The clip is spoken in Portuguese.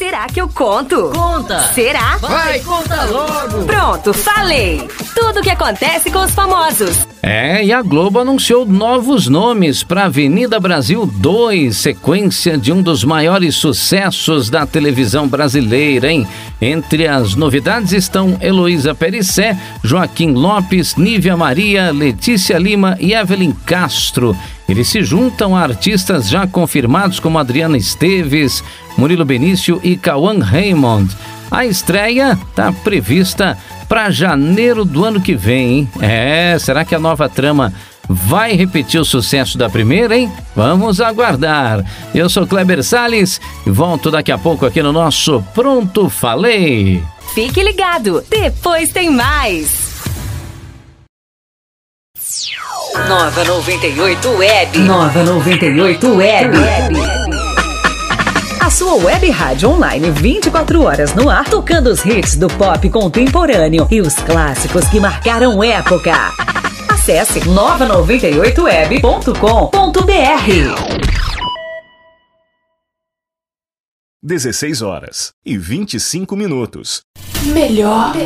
Será que eu conto? Conta! Será? Vai, conta logo! Pronto, falei! Tudo o que acontece com os famosos. E a Globo anunciou novos nomes para Avenida Brasil 2, sequência de um dos maiores sucessos da televisão brasileira, hein? Entre as novidades estão Heloísa Perissé, Joaquim Lopes, Nívia Maria, Letícia Lima e Evelyn Castro. Eles se juntam a artistas já confirmados como Adriana Esteves, Murilo Benício e Cauã Raymond. A estreia está prevista para janeiro do ano que vem, hein? Será que a nova trama vai repetir o sucesso da primeira, hein? Vamos aguardar. Eu sou Kleber Salles e volto daqui a pouco aqui no nosso Pronto Falei. Fique ligado, depois tem mais. Nova 98 Web. Nova 98 Web. A sua web rádio online 24 horas no ar, tocando os hits do pop contemporâneo e os clássicos que marcaram época. Acesse nova98web.com.br. 16 horas e 25 minutos. Melhor